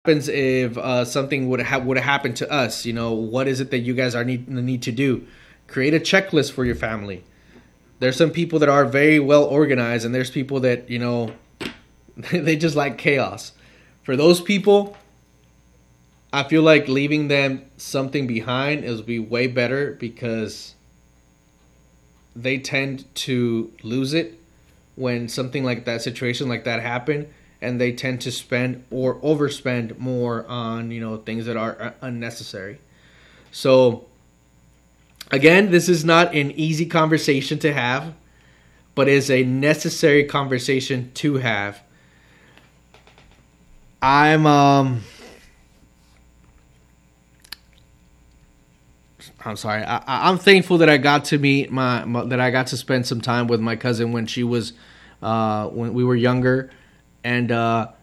happens if something would have happened to us? What is it that you guys need to do? Create a checklist for your family. There's some people that are very well organized, and there's people that they just like chaos. For those people, I feel like leaving them something behind is be way better, because they tend to lose it when something like that, situation like that happen, and they tend to spend or overspend more on things that are unnecessary. So again, this is not an easy conversation to have, but is a necessary conversation to have. I'm sorry. I'm thankful that I got to meet that I got to spend some time with my cousin when she was when we were younger, and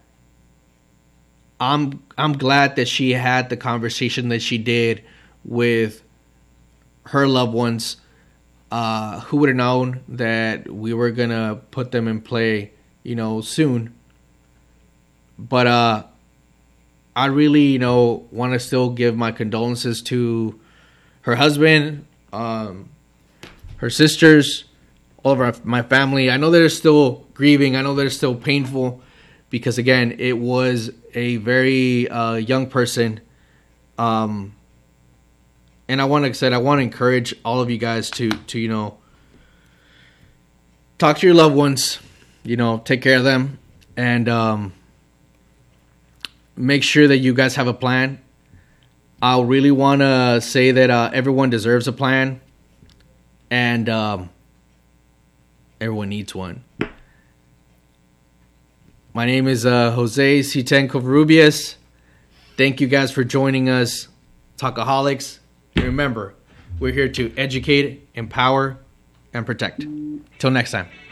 I'm glad that she had the conversation that she did with her loved ones. Who would have known that we were gonna put them in play, soon? But I really, want to still give my condolences to her husband, her sisters, all of my family. I know they're still grieving. I know they're still painful, because again, it was a very young person. And I want to encourage all of you guys to talk to your loved ones, take care of them, and make sure that you guys have a plan. I really want to say that everyone deserves a plan, and everyone needs one. My name is Jose Citen Covarrubias. Thank you guys for joining us, Talkaholics. And remember, we're here to educate, empower, and protect. Till next time.